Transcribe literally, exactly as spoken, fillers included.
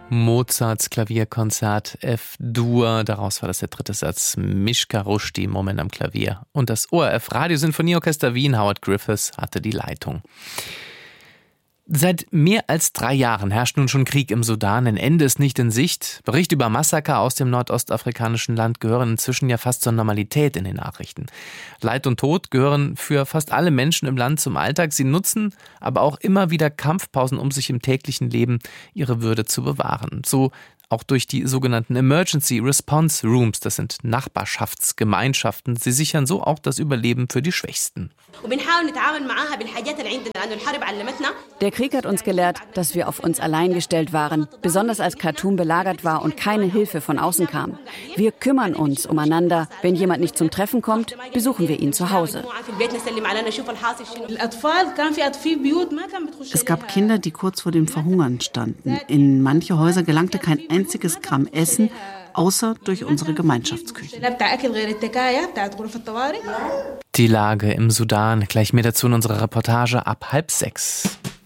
Mozarts Klavierkonzert F-Dur, daraus war das der dritte Satz. Mischka Rushdie im Moment am Klavier. Und das O R F Radiosinfonieorchester Wien, Howard Griffiths, hatte die Leitung. Seit mehr als drei Jahren herrscht nun schon Krieg im Sudan. Ein Ende ist nicht in Sicht. Berichte über Massaker aus dem nordostafrikanischen Land gehören inzwischen ja fast zur Normalität in den Nachrichten. Leid und Tod gehören für fast alle Menschen im Land zum Alltag. Sie nutzen aber auch immer wieder Kampfpausen, um sich im täglichen Leben ihre Würde zu bewahren. So auch durch die sogenannten Emergency Response Rooms. Das sind Nachbarschaftsgemeinschaften. Sie sichern so auch das Überleben für die Schwächsten. Der Krieg hat uns gelehrt, dass wir auf uns allein gestellt waren, besonders als Khartoum belagert war und keine Hilfe von außen kam. Wir kümmern uns umeinander. Wenn jemand nicht zum Treffen kommt, besuchen wir ihn zu Hause. Es gab Kinder, die kurz vor dem Verhungern standen. In manche Häuser gelangte kein einziges Gramm Essen, außer durch unsere Gemeinschaftsküche. Die Lage im Sudan, gleich mehr dazu in unserer Reportage ab halb sechs.